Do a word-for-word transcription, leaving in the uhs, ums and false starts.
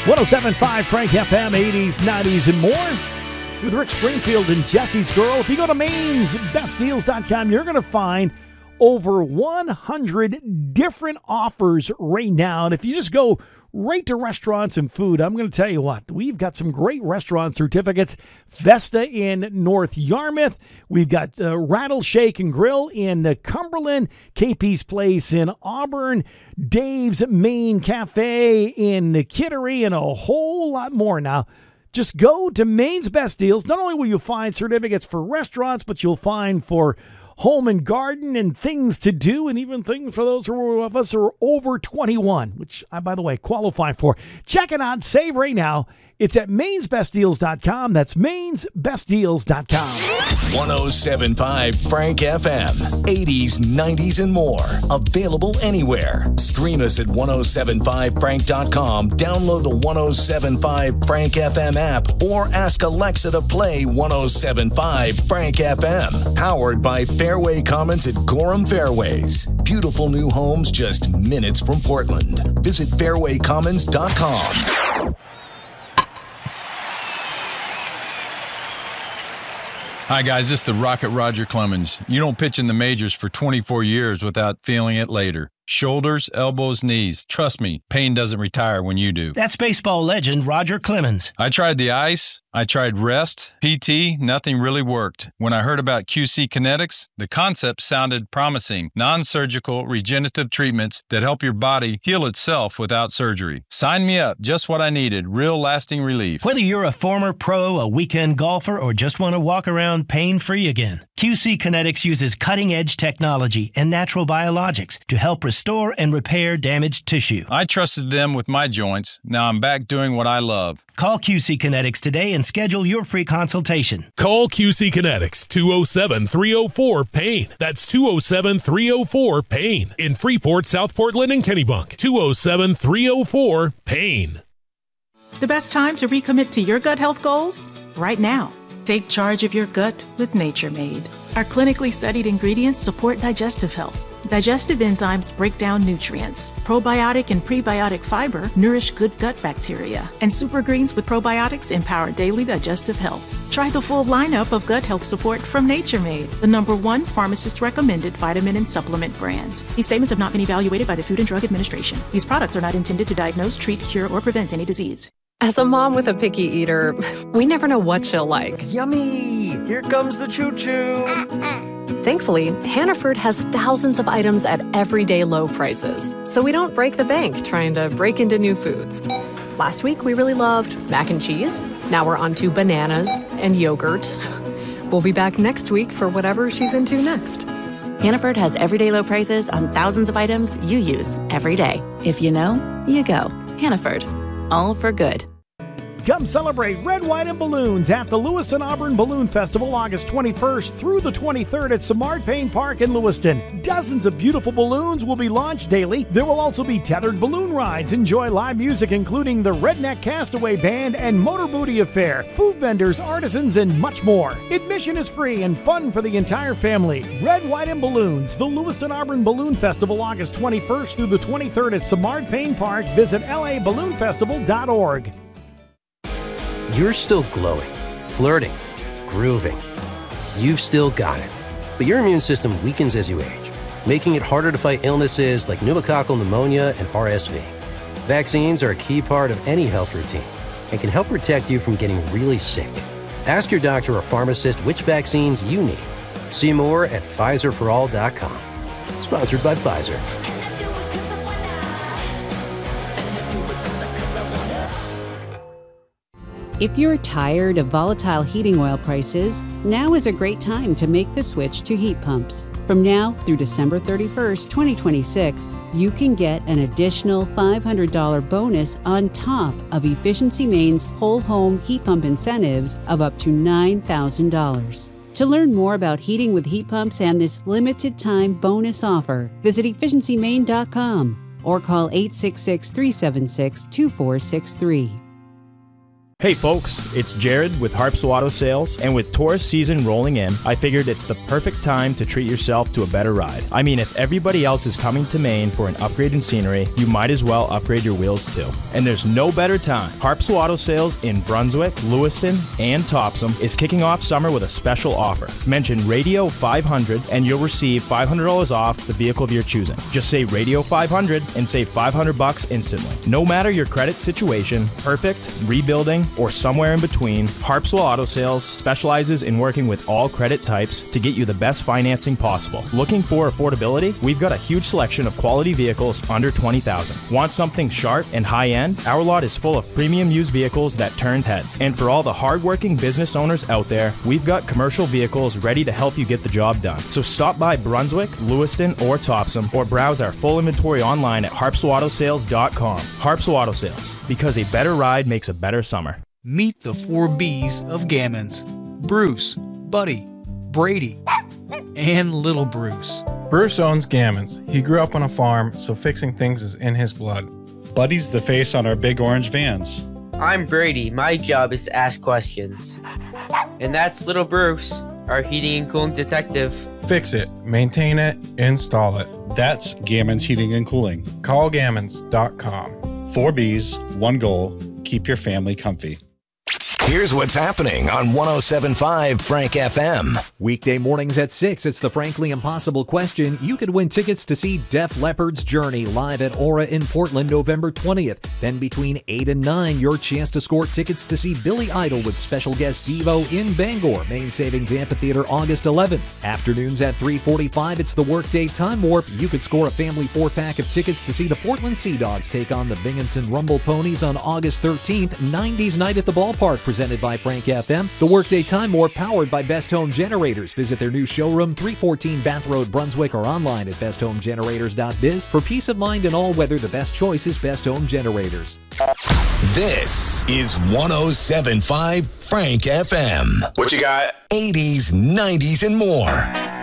one oh seven point five Frank F M, eighties, nineties, and more. With Rick Springfield and Jesse's Girl. If you go to Maine's Best Deals dot com, you're going to find over one hundred different offers right now. And if you just go right to restaurants and food, I'm going to tell you what, we've got some great restaurant certificates. Vesta in North Yarmouth. We've got uh, Rattle Shake and Grill in uh, Cumberland. K P's Place in Auburn. Dave's Main Cafe in Kittery, and a whole lot more. Now, just go to Maine's Best Deals. Not only will you find certificates for restaurants, but you'll find for home and garden and things to do, and even things for those who of us are over twenty-one, which I, by the way, qualify for. Check it out. Save right now. It's at Maine's Best Deals dot com. That's Maine's Best Deals dot com. one oh seven point five Frank F M. eighties, nineties, and more. Available anywhere. Stream us at one oh seven five frank dot com. Download the one oh seven point five Frank F M app or ask Alexa to play one oh seven point five Frank F M. Powered by Fairway Commons at Gorham Fairways. Beautiful new homes just minutes from Portland. Visit fairway commons dot com. Hi, guys. This is the Rocket Roger Clemens. You don't pitch in the majors for twenty-four years without feeling it later. Shoulders, elbows, knees. Trust me, pain doesn't retire when you do. That's baseball legend Roger Clemens. I tried the ice. I tried rest, P T, nothing really worked. When I heard about Q C Kinetics, the concept sounded promising. Non-surgical regenerative treatments that help your body heal itself without surgery. Sign me up. Just what I needed. Real lasting relief. Whether you're a former pro, a weekend golfer, or just want to walk around pain-free again, Q C Kinetics uses cutting-edge technology and natural biologics to help restore and repair damaged tissue. I trusted them with my joints. Now I'm back doing what I love. Call Q C Kinetics today and schedule your free consultation. Call Q C Kinetics, two oh seven, three oh four, PAIN. That's two oh seven, three oh four, PAIN. In Freeport, South Portland, and Kennebunk. two oh seven, three oh four, PAIN. The best time to recommit to your gut health goals? Right now. Take charge of your gut with Nature Made. Our clinically studied ingredients support digestive health. Digestive enzymes break down nutrients. Probiotic and prebiotic fiber nourish good gut bacteria. And super greens with probiotics empower daily digestive health. Try the full lineup of gut health support from Nature Made, the number one pharmacist-recommended vitamin and supplement brand. These statements have not been evaluated by the Food and Drug Administration. These products are not intended to diagnose, treat, cure, or prevent any disease. As a mom with a picky eater, we never know what she'll like. Yummy! Here comes the choo-choo! Thankfully, Hannaford has thousands of items at everyday low prices, so we don't break the bank trying to break into new foods. Last week, we really loved mac and cheese. Now we're on to bananas and yogurt. We'll be back next week for whatever she's into next. Hannaford has everyday low prices on thousands of items you use every day. If you know, you go. Hannaford. All for good. Come celebrate Red, White, and Balloons at the Lewiston Auburn Balloon Festival August twenty-first through the twenty-third at Simard Payne Park in Lewiston. Dozens of beautiful balloons will be launched daily. There will also be tethered balloon rides. Enjoy live music including the Redneck Castaway Band and Motor Booty Affair, food vendors, artisans, and much more. Admission is free and fun for the entire family. Red, White, and Balloons, the Lewiston Auburn Balloon Festival August twenty-first through the twenty-third at Simard Payne Park. Visit L A balloon festival dot org. You're still glowing, flirting, grooving. You've still got it. But your immune system weakens as you age, making it harder to fight illnesses like pneumococcal pneumonia and R S V. Vaccines are a key part of any health routine and can help protect you from getting really sick. Ask your doctor or pharmacist which vaccines you need. See more at Pfizer for all dot com. Sponsored by Pfizer. If you're tired of volatile heating oil prices, now is a great time to make the switch to heat pumps. From now through December thirty-first, twenty twenty-six, you can get an additional five hundred dollars bonus on top of Efficiency Maine's whole home heat pump incentives of up to nine thousand dollars. To learn more about heating with heat pumps and this limited time bonus offer, visit efficiency maine dot com or call eight six six, three seven six, two four six three. Hey folks, it's Jared with Harpswell Auto Sales, and with tourist season rolling in, I figured it's the perfect time to treat yourself to a better ride. I mean, if everybody else is coming to Maine for an upgrade in scenery, you might as well upgrade your wheels too. And there's no better time. Harpswell Auto Sales in Brunswick, Lewiston, and Topsom is kicking off summer with a special offer. Mention Radio five hundred and you'll receive five hundred dollars off the vehicle of your choosing. Just say Radio five hundred and save five hundred bucks instantly. No matter your credit situation, perfect, rebuilding, or somewhere in between, Harpswell Auto Sales specializes in working with all credit types to get you the best financing possible. Looking for affordability? We've got a huge selection of quality vehicles under twenty thousand dollars. Want something sharp and high-end? Our lot is full of premium used vehicles that turned heads. And for all the hardworking business owners out there, we've got commercial vehicles ready to help you get the job done. So stop by Brunswick, Lewiston, or Topsom, or browse our full inventory online at harpswell auto sales dot com. Harpswell Auto Sales, because a better ride makes a better summer. Meet the four B's of Gammons: Bruce, Buddy, Brady, and Little Bruce. Bruce owns Gammons. He grew up on a farm, so fixing things is in his blood. Buddy's the face on our big orange vans. I'm Brady. My job is to ask questions. And that's Little Bruce, our heating and cooling detective. Fix it, maintain it, install it. That's Gammons Heating and Cooling. Call gammons dot com. Four B's, one goal. Keep your family comfy. Here's what's happening on one oh seven point five Frank F M. Weekday mornings at six, it's the Frankly Impossible question. You could win tickets to see Def Leppard's Journey live at Aura in Portland November twentieth. Then between eight and nine, your chance to score tickets to see Billy Idol with special guest Devo in Bangor, Maine Savings Amphitheater, August eleventh. Afternoons at three forty-five, it's the Workday Time Warp. You could score a family four-pack of tickets to see the Portland Sea Dogs take on the Binghamton Rumble Ponies on August thirteenth. nineties Night at the Ballpark, presented by Frank F M. The Workday Time Warp, powered by Best Home Generators. Visit their new showroom, three fourteen Bath Road, Brunswick, or online at best home generators dot biz. For peace of mind in all weather, the best choice is Best Home Generators. This is one oh seven point five Frank F M. What you got? eighties, nineties, and more.